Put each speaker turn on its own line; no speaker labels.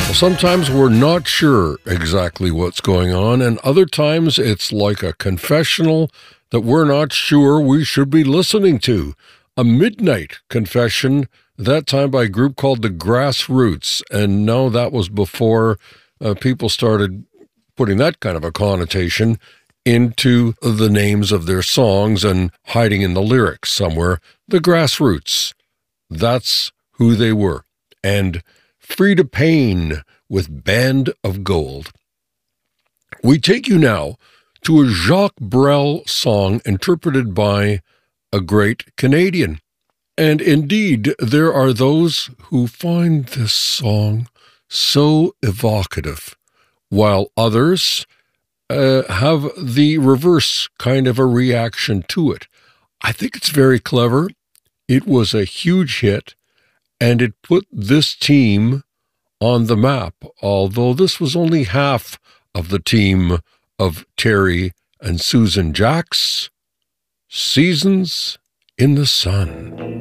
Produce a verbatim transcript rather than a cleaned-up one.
Sometimes we're not sure exactly what's going on, and other times it's like a confessional that we're not sure we should be listening to. A midnight confession, that time by a group called the Grassroots, and no, that was before uh, people started putting that kind of a connotation into the names of their songs and hiding in the lyrics somewhere. The Grassroots, that's who they were. And Frida Payne with Band of Gold. We take you now to a Jacques Brel song interpreted by a great Canadian. And indeed, there are those who find this song so evocative, while others uh, have the reverse kind of a reaction to it. I think it's very clever. It was a huge hit, and it put this team on the map, although this was only half of the team of Terry and Susan Jacks. Seasons in the Sun.